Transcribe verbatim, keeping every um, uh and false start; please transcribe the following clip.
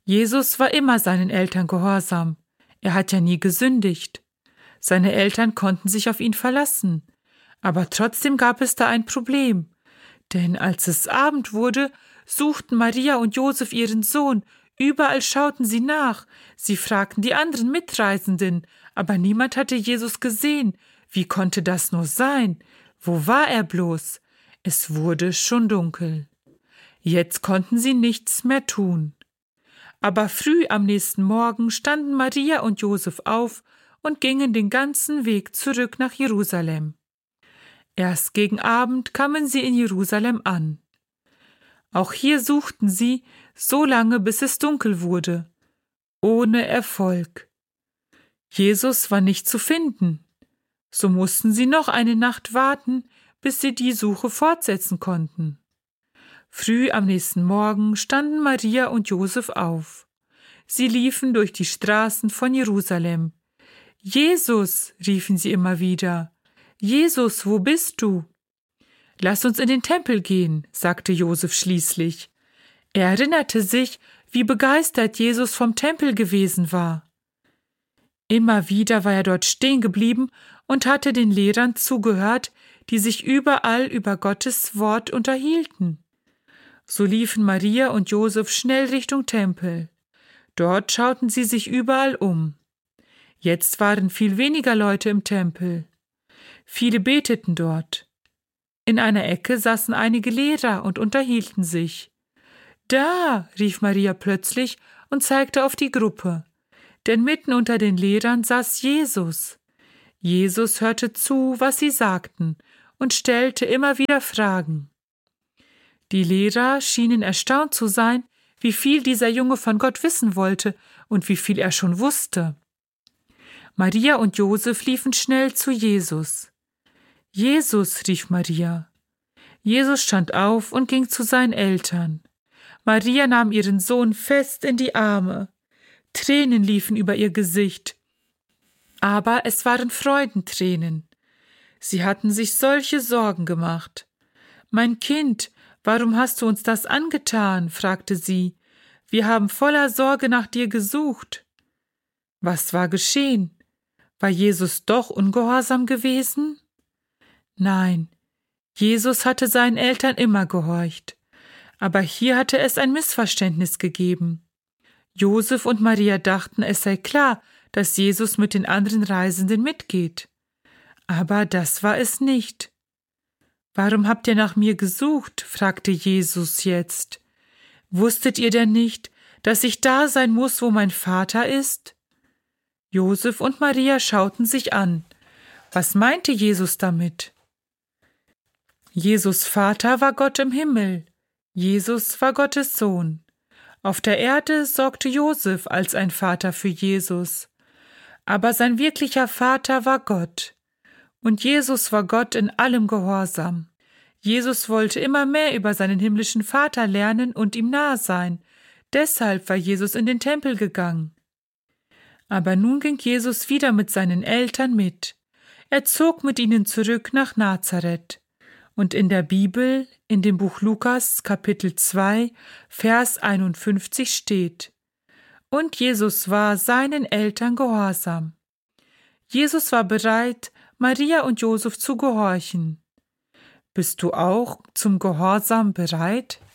Jesus war immer seinen Eltern gehorsam. Er hat ja nie gesündigt. Seine Eltern konnten sich auf ihn verlassen. Aber trotzdem gab es da ein Problem. Denn als es Abend wurde, suchten Maria und Josef ihren Sohn. Überall schauten sie nach. Sie fragten die anderen Mitreisenden, aber niemand hatte Jesus gesehen. Wie konnte das nur sein? Wo war er bloß? Es wurde schon dunkel. Jetzt konnten sie nichts mehr tun. Aber früh am nächsten Morgen standen Maria und Josef auf und gingen den ganzen Weg zurück nach Jerusalem. Erst gegen Abend kamen sie in Jerusalem an. Auch hier suchten sie, so lange bis es dunkel wurde, ohne Erfolg. Jesus war nicht zu finden. So mussten sie noch eine Nacht warten, bis sie die Suche fortsetzen konnten. Früh am nächsten Morgen standen Maria und Josef auf. Sie liefen durch die Straßen von Jerusalem. »Jesus«, riefen sie immer wieder, »Jesus, wo bist du?« »Lass uns in den Tempel gehen«, sagte Josef schließlich. Er erinnerte sich, wie begeistert Jesus vom Tempel gewesen war. Immer wieder war er dort stehen geblieben und hatte den Lehrern zugehört, die sich überall über Gottes Wort unterhielten. So liefen Maria und Josef schnell Richtung Tempel. Dort schauten sie sich überall um. Jetzt waren viel weniger Leute im Tempel. Viele beteten dort. In einer Ecke saßen einige Lehrer und unterhielten sich. »Da«, rief Maria plötzlich und zeigte auf die Gruppe, denn mitten unter den Lehrern saß Jesus. Jesus hörte zu, was sie sagten, und stellte immer wieder Fragen. Die Lehrer schienen erstaunt zu sein, wie viel dieser Junge von Gott wissen wollte und wie viel er schon wusste. Maria und Josef liefen schnell zu Jesus. »Jesus«, rief Maria. Jesus stand auf und ging zu seinen Eltern. Maria nahm ihren Sohn fest in die Arme. Tränen liefen über ihr Gesicht. Aber es waren Freudentränen. Sie hatten sich solche Sorgen gemacht. »Mein Kind, warum hast du uns das angetan?« fragte sie. »Wir haben voller Sorge nach dir gesucht.« Was war geschehen? War Jesus doch ungehorsam gewesen? Nein, Jesus hatte seinen Eltern immer gehorcht. Aber hier hatte es ein Missverständnis gegeben. Josef und Maria dachten, es sei klar, dass Jesus mit den anderen Reisenden mitgeht. Aber das war es nicht. »Warum habt ihr nach mir gesucht?« fragte Jesus jetzt. »Wusstet ihr denn nicht, dass ich da sein muss, wo mein Vater ist?« Josef und Maria schauten sich an. Was meinte Jesus damit? Jesus' Vater war Gott im Himmel. Jesus war Gottes Sohn. Auf der Erde sorgte Josef als ein Vater für Jesus. Aber sein wirklicher Vater war Gott. Und Jesus war Gott in allem Gehorsam. Jesus wollte immer mehr über seinen himmlischen Vater lernen und ihm nahe sein. Deshalb war Jesus in den Tempel gegangen. Aber nun ging Jesus wieder mit seinen Eltern mit. Er zog mit ihnen zurück nach Nazareth. Und in der Bibel, in dem Buch Lukas, Kapitel zwei, Vers einundfünfzig steht: Und Jesus war seinen Eltern gehorsam. Jesus war bereit, Maria und Josef zu gehorchen. Bist du auch zum Gehorsam bereit?